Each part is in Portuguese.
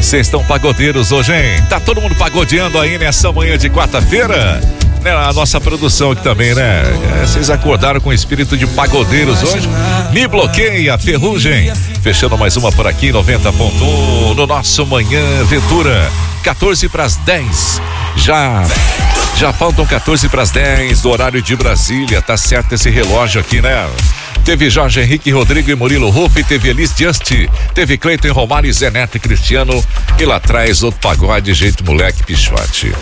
Vocês estão pagodeiros hoje, hein? Tá todo mundo pagodeando aí nessa manhã de quarta-feira? A nossa produção aqui também, né? Vocês acordaram com o espírito de pagodeiros hoje? Me bloqueia, Ferrugem. Fechando mais uma por aqui, 90.1 no nosso Manhã Ventura. 14 para as 10. Já faltam 14 para as 10 do horário de Brasília. Tá certo esse relógio aqui, né? Teve Jorge Henrique, Rodrigo e Murilo Ruff, teve Elis Just, teve Cleiton Romário, Zé Neto e Cristiano. E lá atrás outro pagode, jeito moleque, pichote.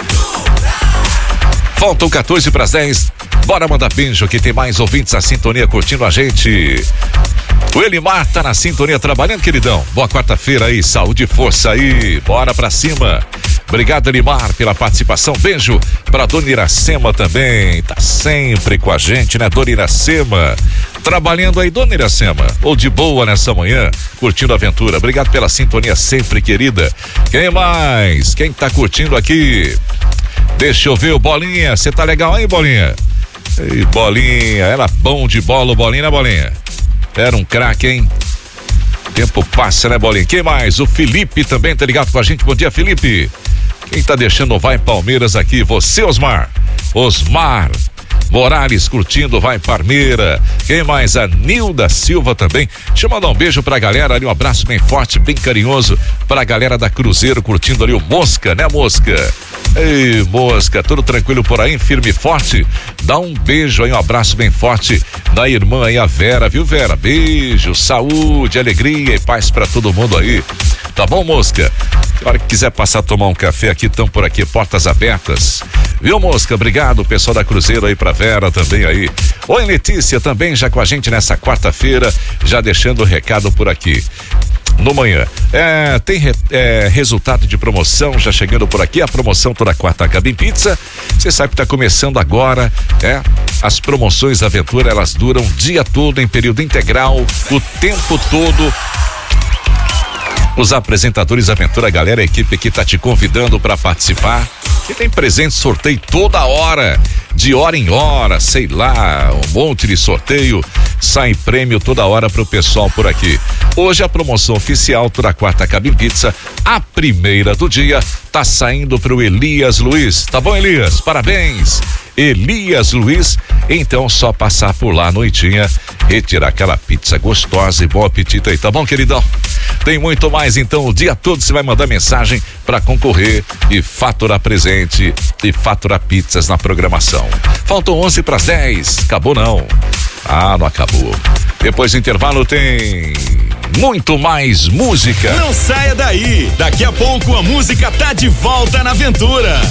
Faltam 14 para as 10. Bora mandar beijo que tem mais ouvintes na sintonia curtindo a gente. O Elimar tá na sintonia trabalhando, queridão. Boa quarta-feira aí, saúde e força aí. Bora pra cima. Obrigado, Elimar, pela participação. Beijo pra Dona Iracema também. Tá sempre com a gente, né, Dona Iracema? Trabalhando aí, Dona Iracema. Ou de boa nessa manhã, curtindo a aventura. Obrigado pela sintonia sempre, querida. Quem mais? Quem tá curtindo aqui? Deixa eu ver o Bolinha. Você tá legal aí, Bolinha? Ei, Bolinha. Era bom de bola o Bolinha, né, Bolinha? Era um craque, hein? O tempo passa, né, Bolinha? Quem mais? O Felipe também tá ligado com a gente. Bom dia, Felipe. Quem tá deixando Vai Palmeiras aqui? Você, Osmar. Osmar Morales curtindo Vai Parmeira. Quem mais? A Nilda Silva também. Deixa eu mandar um beijo pra galera ali, um abraço bem forte, bem carinhoso pra galera da Cruzeiro curtindo ali o Mosca, né, Mosca? Ei, Mosca, tudo tranquilo por aí, firme e forte? Dá um beijo aí, um abraço bem forte da irmã aí, a Vera, viu, Vera? Beijo, saúde, alegria e paz pra todo mundo aí. Tá bom, Mosca? Na hora que quiser passar a tomar um café aqui, estão por aqui, portas abertas. Viu, Mosca? Obrigado, pessoal da Cruzeiro aí pra Vera também aí. Oi, Letícia, também já com a gente nessa quarta-feira, já deixando o recado por aqui. No manhã. Tem resultado de promoção já chegando por aqui. A promoção toda quarta acaba em pizza. Você sabe que tá começando agora. As promoções Aventura, elas duram o dia todo, em período integral, o tempo todo. Os apresentadores Aventura, a galera, a equipe aqui tá te convidando para participar. Que tem presente, sorteio toda hora, de hora em hora, sei lá, um monte de sorteio, sai prêmio toda hora pro pessoal por aqui. Hoje a promoção oficial toda quarta acaba em pizza, a primeira do dia tá saindo pro Elias Luiz, tá bom, Elias? Parabéns! Elias Luiz, então só passar por lá à noitinha, retirar aquela pizza gostosa e bom apetite aí, tá bom, queridão? Tem muito mais, então o dia todo você vai mandar mensagem para concorrer e faturar presente e faturar pizzas na programação. Faltam 11 para as 10, acabou não? Ah, não acabou. Depois do intervalo tem muito mais música. Não saia daí, daqui a pouco a música tá de volta na Aventura.